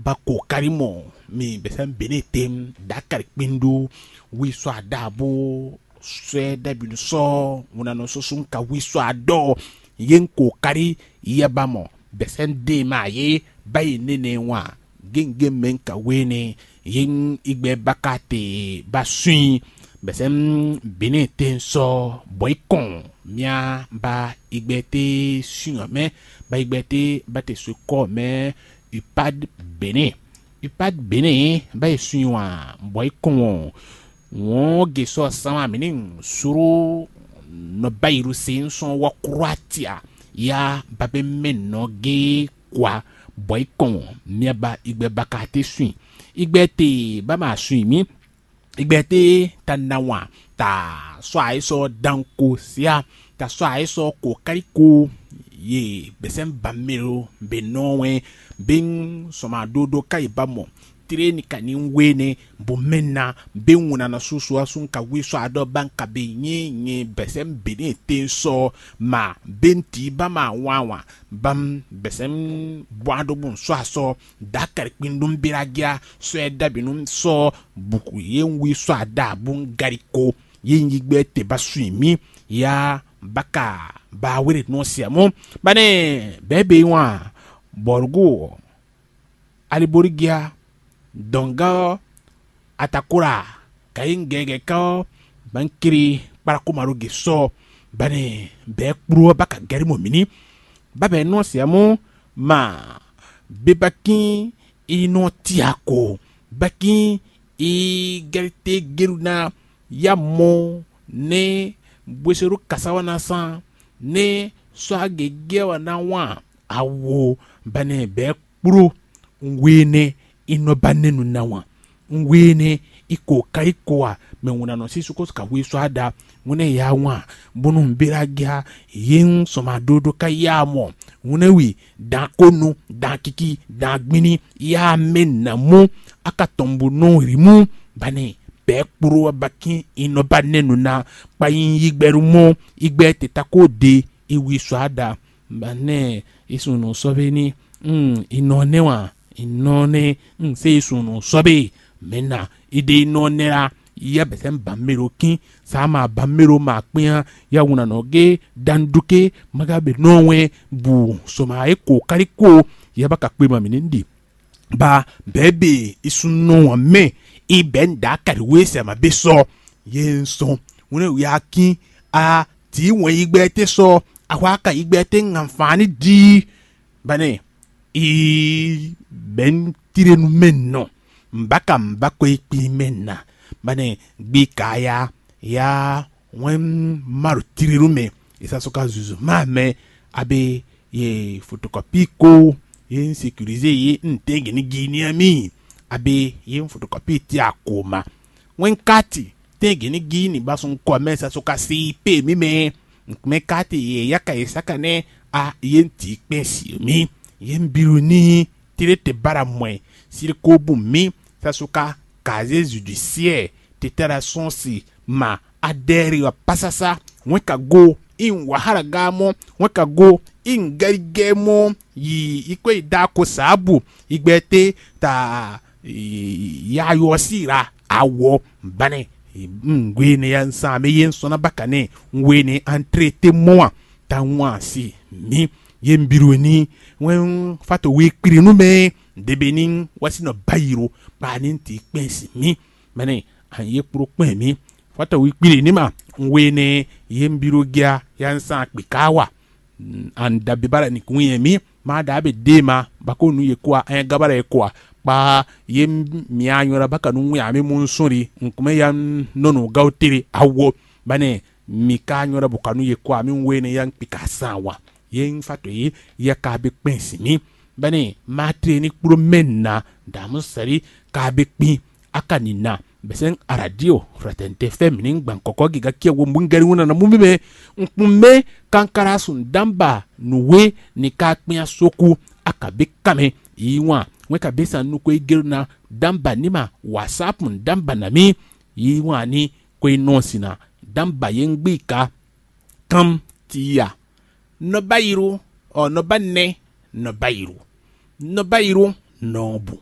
ba kokari mo mi besen benetem dakar kpindu wiso adabo swe dabilu so una no sosun ka wiso ado yen kokari yeba mo besen de ma ye bayi nene wa genge men ka wene yen igbe bakate basui besen benetem so boykon mia ba igbete suame ba igbete bate suko me upad bene ba suwa boykon won geso sama minin suru no bairu sin son wa Croatia ya babe menno ge kwa boykon mia ba igbe bakate sui igbete ba ma sui mi igbete tanawa ta so aiso danko sia ta so aiso ko kariko ye besen bamero benowe ben soma dodo kai bamo treni kanin wene bo menna ben wona na susu asun ka wiso ado banka be nye besen bene tenso ma benti bama wawa bam besen boado bun so aso dakar kpindum biragia so edabinum so buku yen wiso ada bun gariko yen yigbe te basuimi ya baka ba wiri no siamo bane bebe wa borgo aliborigia donga atakura kaingege ka bankiri para kumarugi so bane be kpuro baka garimo mini babe no siamo ma bebaki ino tiako baki i gerte geruna yamo ne bweseru kasawana san ne swage gewa na wa awo bane be kpuro wene ino banenu na wa wene iko kaikoa menwuna no sisuko ka wiso ada ngune ya wa bunu mbiragia yen soma dodo ka ya mo ngune wi da konu da kiki da gbini ya menna mu aka tombu no rimu bane be kpuro baki ino banenu na payin yigberu mo igbe tetako de iwiso ada bane isunu sobeni ino newa inone se sunu sobe mena ide inonera ya besen bamero kin sama bamero ma pin ya wuna no ge danduke magabe nowe bu soma eko kariko ya baka pe ma minindi ba bebe isunu me ibenda kariwe se ma beso yenso wona ya kin a ti won igbe te so awaka igbe te nganfani di bane i ben tirenu menno mbaka mbako ikpi menna bane gbikaya ya wen maru tirenu me isa soka zuzu mame abe ye photocopy ko ye sécuriser ye ntege ni gini ami abe ye photocopy ti akoma wen kati tege ni gini basun ko me isa soka si pe mi me kati ye yaka isaka ne a ye nti pensi mi yen biru ni tire te bara mwe siri ko bu mi sasuka kaze judiciaire te tera sonsi ma aderi wa pasasa weka go in wahara gamo weka go in garigemo yi ikwe dako sabu igbete ta ya yosira awo bane ngwene ya nsame yen sona bakane ngwene entrete moa ta wansi mi yen biru ni wen fato we kpiri nu me debenin wasi no bayiro ba ni ti pensi mi mane an ye pro pen mi fato we kpiri ni ma we ne yen biru gia yan san pikawa an da bibara ni kunye mi ma da be de ma bako nu ye kwa en gabara ye kwa ba yen mi anyora baka nu ya mi mun sori nkume yan nono gautiri awo bane mi ka anyora bukanu ye kwa mi we ne yan pikasawa yen fato yi ya ka be pensi mi bane matre ni kpuro menna damu sari ka be pin akanina besen aradio fraternité féminine bankoko giga kiwo mungari wona na mumibe nkume kankara sun damba nuwe ni ka pin soku akabe kame yiwa we ka be san nuko igirna damba nima whatsapp damba na mi yiwa ni ko inonsina damba yengbi ka kam tiya no bayiru o no banne no bayiru no bu